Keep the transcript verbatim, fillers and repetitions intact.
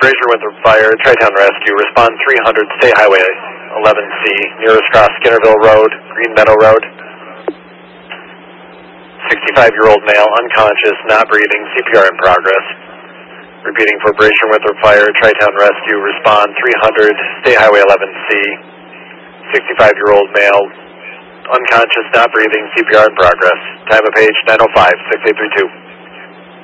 Brazier Winthrop Fire, Tri-Town Rescue, respond three hundred, State Highway eleven C, nearest cross Skinnerville Road, Green Meadow Road. sixty-five-year-old male, unconscious, not breathing, C P R in progress. Repeating for Brazier Winthrop Fire, Tri-Town Rescue, respond three hundred, State Highway eleven C, sixty-five-year-old male, unconscious, not breathing, C P R in progress. Time of page nine oh five, six eight three two.